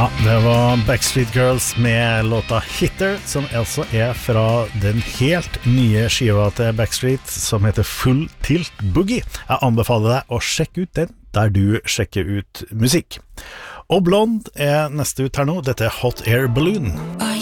Ja, det var Backstreet Girls med låta Hitter, som altså fra den helt nye skiva til Backstreet, som heter Full Tilt Boogie. Jeg anbefaler deg å sjekke ut den der du sjekker ut musikk. Og Blond neste ut her nå. Dette Hot Air Balloon.